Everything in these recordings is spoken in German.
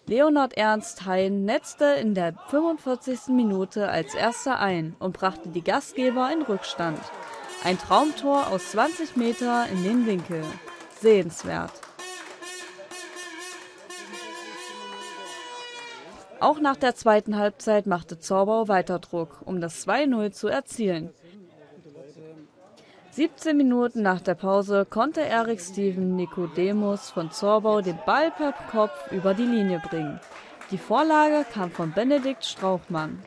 Leonhard Ernst Hein netzte in der 45. Minute als erster ein und brachte die Gastgeber in Rückstand. Ein Traumtor aus 20 Meter in den Winkel. Sehenswert. Auch nach der zweiten Halbzeit machte Zorbau weiter Druck, um das 2:0 zu erzielen. 17 Minuten nach der Pause konnte Erik Steven Nikodemus von Zorbau den Ball per Kopf über die Linie bringen. Die Vorlage kam von Benedikt Strauchmann.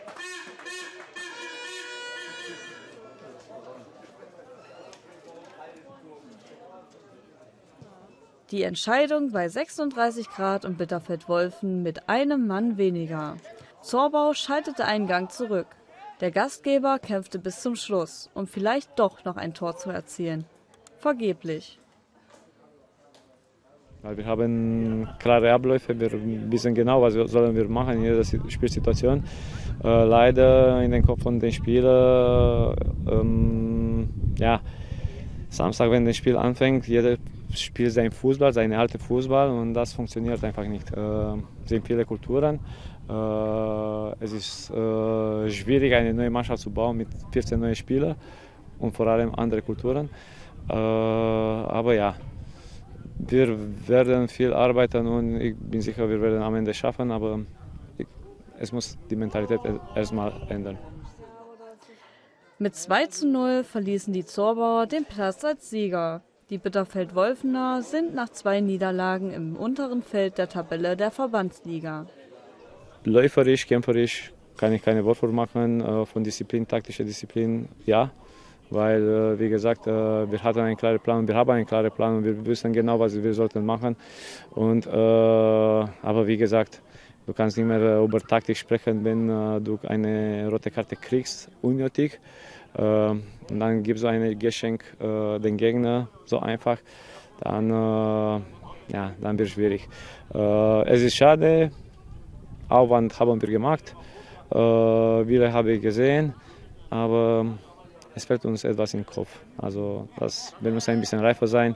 Die Entscheidung bei 36 Grad und Bitterfeld-Wolfen mit einem Mann weniger. Zorbau schaltete einen Gang zurück. Der Gastgeber kämpfte bis zum Schluss, um vielleicht doch noch ein Tor zu erzielen. Vergeblich. Wir haben klare Abläufe, wir wissen genau, was sollen wir machen in jeder Spielsituation. Leider in den Kopf von den Spielern, Samstag, wenn das Spiel anfängt, jeder spielt seinen Fußball, seinen alten Fußball und das funktioniert einfach nicht. Es sind viele Kulturen. Es ist schwierig, eine neue Mannschaft zu bauen mit 14 neuen Spielern und vor allem andere Kulturen. Aber ja, wir werden viel arbeiten und ich bin sicher, wir werden am Ende schaffen, aber es muss die Mentalität erstmal ändern. Mit 2:0 verließen die Zorbauer den Platz als Sieger. Die Bitterfeld-Wolfener sind nach 2 Niederlagen im unteren Feld der Tabelle der Verbandsliga. Läuferisch, kämpferisch kann ich keine Worte machen. Von Disziplin, taktischer Disziplin, ja. Weil, wie gesagt, wir hatten einen klaren Plan, wir haben einen klaren Plan und wir wissen genau, was wir sollten machen. Und, aber wie gesagt, du kannst nicht mehr über Taktik sprechen, wenn du eine rote Karte kriegst, unnötig. Und dann gibst du ein Geschenk den Gegner, so einfach, dann wird es schwierig. Es ist schade, Aufwand haben wir gemacht, Wille habe ich gesehen, aber es fällt uns etwas im Kopf. Also wir müssen ein bisschen reifer sein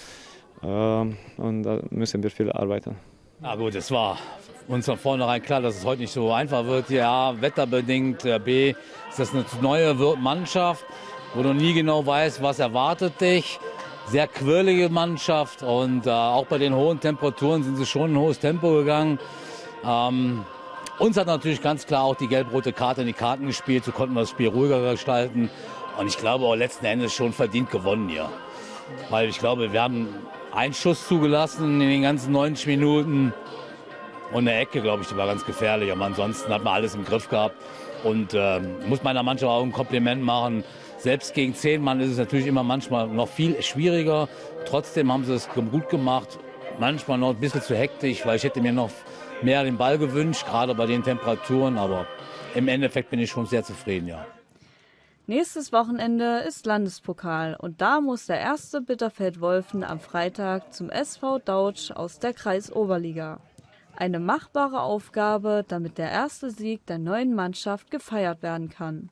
und da müssen wir viel arbeiten. Na gut, es war uns von vornherein klar, dass es heute nicht so einfach wird. Ja, wetterbedingt. B, ist das eine neue Mannschaft, wo du nie genau weißt, was erwartet dich. Sehr quirlige Mannschaft und auch bei den hohen Temperaturen sind sie schon ein hohes Tempo gegangen. Uns hat natürlich ganz klar auch die gelb-rote Karte in die Karten gespielt. So konnten wir das Spiel ruhiger gestalten. Und ich glaube auch letzten Endes schon verdient gewonnen hier. Weil ich glaube, wir haben einen Schuss zugelassen in den ganzen 90 Minuten. Und eine Ecke, glaube ich, die war ganz gefährlich. Aber ansonsten hat man alles im Griff gehabt. Und muss meiner Mannschaft auch ein Kompliment machen. Selbst gegen 10 Mann ist es natürlich immer manchmal noch viel schwieriger. Trotzdem haben sie es gut gemacht. Manchmal noch ein bisschen zu hektisch, weil ich hätte mir noch mehr den Ball gewünscht, gerade bei den Temperaturen. Aber im Endeffekt bin ich schon sehr zufrieden, ja. Nächstes Wochenende ist Landespokal und da muss der erste Bitterfeld-Wolfen am Freitag zum SV Dautsch aus der Kreisoberliga. Eine machbare Aufgabe, damit der erste Sieg der neuen Mannschaft gefeiert werden kann.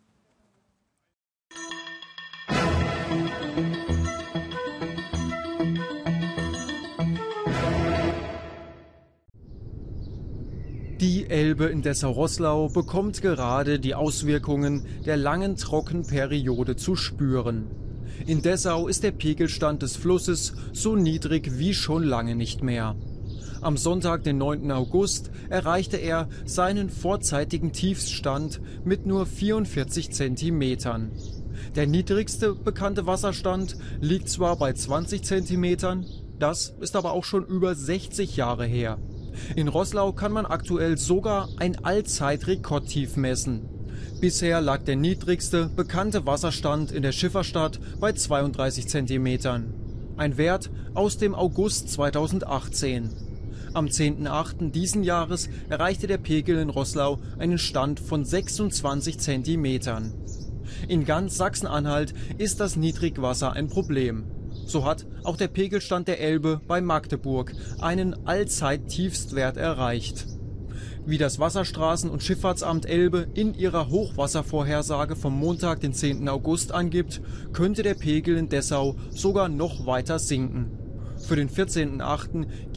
Die Elbe in Dessau-Roßlau bekommt gerade die Auswirkungen der langen Trockenperiode zu spüren. In Dessau ist der Pegelstand des Flusses so niedrig wie schon lange nicht mehr. Am Sonntag, den 9. August, erreichte er seinen vorzeitigen Tiefstand mit nur 44 Zentimetern. Der niedrigste bekannte Wasserstand liegt zwar bei 20 Zentimetern, das ist aber auch schon über 60 Jahre her. In Roßlau kann man aktuell sogar ein Allzeitrekordtief messen. Bisher lag der niedrigste bekannte Wasserstand in der Schifferstadt bei 32 Zentimetern. Ein Wert aus dem August 2018. Am 10.8. diesen Jahres erreichte der Pegel in Roßlau einen Stand von 26 Zentimetern. In ganz Sachsen-Anhalt ist das Niedrigwasser ein Problem. So hat auch der Pegelstand der Elbe bei Magdeburg einen Allzeit-Tiefstwert erreicht. Wie das Wasserstraßen- und Schifffahrtsamt Elbe in ihrer Hochwasservorhersage vom Montag, den 10. August angibt, könnte der Pegel in Dessau sogar noch weiter sinken. Für den 14.8.